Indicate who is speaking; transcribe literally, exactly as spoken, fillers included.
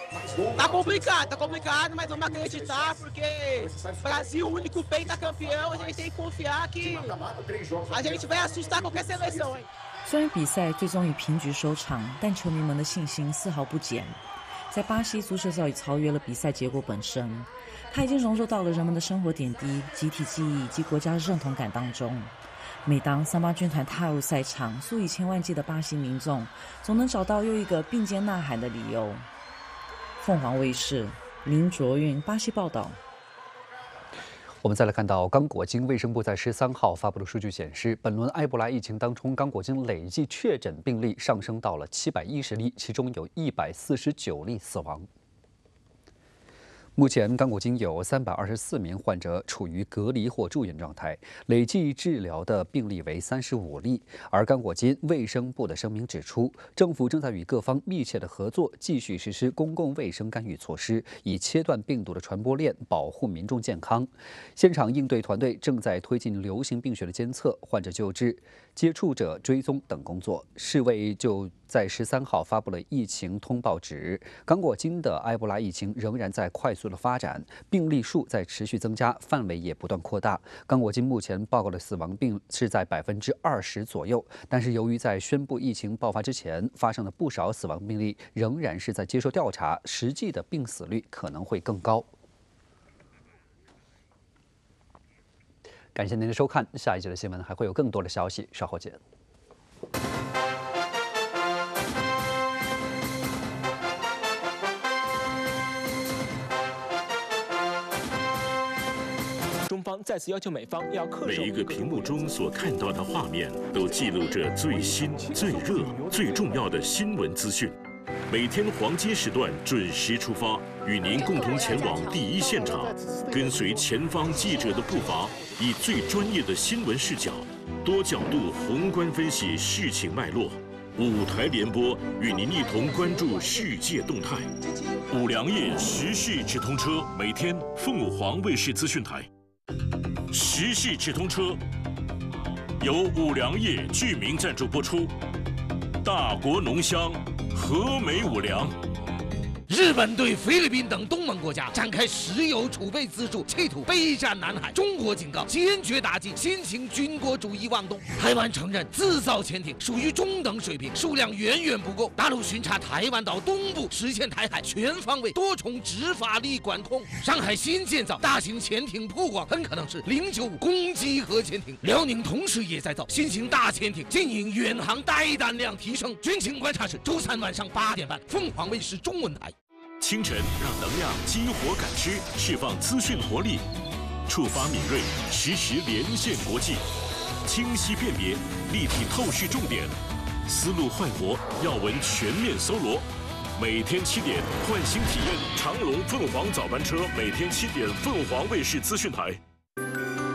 Speaker 1: Tá complicado, tá complicado, mas vamos acreditar, porque Brasil, único pentacampeão, a gente tem que confiar que a gente vai assustar qualquer seleção, hein？
Speaker 2: 虽然比赛最终以平局收场，但球迷们的信心丝毫不减。在巴西，足球早已超越了比赛结果本身，它已经融入到了人们的生活点滴、集体记忆及国家认同感当中。每当桑巴军团踏入赛场，数以千万计的巴西民众总能找到又一个并肩呐喊的理由。凤凰卫视林卓韵巴西报道。
Speaker 3: 我们再来看到刚果金卫生部在十三号发布的数据显示，本轮埃博拉疫情当中，刚果金累计确诊病例上升到了七百一十例，其中有一百四十九例死亡。目前，刚果金有三百二十四名患者处于隔离或住院状态，累计治疗的病例为三十五例。而刚果金卫生部的声明指出，政府正在与各方密切的合作，继续实施公共卫生干预措施，以切断病毒的传播链，保护民众健康。现场应对团队正在推进流行病学的监测、患者救治、接触者追踪等工作。世卫就在十三号发布了疫情通报指，刚果金的埃博拉疫情仍然在快速的发展，病例数在持续增加，范围也不断扩大。刚果金目前报告的死亡病是在百分之二十左右，但是由于在宣布疫情爆发之前发生了不少死亡病例，仍然是在接受调查，实际的病死率可能会更高。感谢您的收看，下一节的新闻还会有更多的消息，稍后见。
Speaker 4: 中方再次要求美方要恪守。
Speaker 5: 每一个屏幕中所看到的画面，都记录着最新、最热、最重要的新闻资讯。每天黄金时段准时出发，与您共同前往第一现场，跟随前方记者的步伐，以最专业的新闻视角，多角度宏观分析事情脉络。五台联播与您一同关注世界动态。五粮液时事直通车，每天凤凰卫视资讯台。时事直通车由五粮液居民赞助播出，大国浓香，和美五粮。
Speaker 6: 日本对菲律宾等东盟国家展开石油储备资助，企图备战南海。中国警告，坚决打击新型军国主义妄动。台湾承认自造潜艇属于中等水平，数量远远不够。大陆巡查台湾岛东部，实现台海全方位多重执法力管控。上海新建造大型潜艇曝光，很可能是零九五攻击核潜艇。辽宁同时也在造新型大潜艇，经营远航带弹量提升。军情观察室周三晚上八点半，凤凰卫视中文台。
Speaker 5: 清晨让能量激活感知，释放资讯活力，触发敏锐，实时连线国际，清晰辨别，立体透视重点，思路焕活，要闻全面搜罗。每天七点，换新体验长龙凤凰早班车，每天七点，凤凰卫视资讯台。